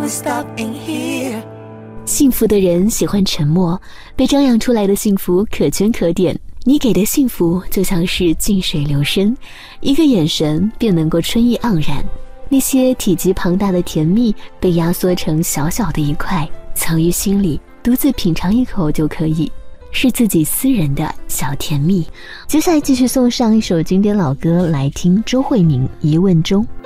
we stop in here。 幸福的人喜欢沉默，被张扬出来的幸福可圈可点。你给的幸福就像是静水流深，一个眼神便能够春意盎然。那些体积庞大的甜蜜被压缩成小小的一块，藏于心里，独自品尝一口就可以，是自己私人的小甜蜜。接下来继续送上一首经典老歌来听，周慧敏《疑问中》。